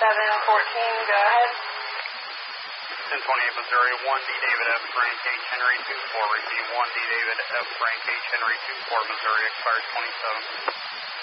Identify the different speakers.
Speaker 1: go ahead.
Speaker 2: 1028 Missouri, 1D David F. Frank H. Henry 24, repeat 1D David F. Frank H. Henry 24, Missouri, expires 27.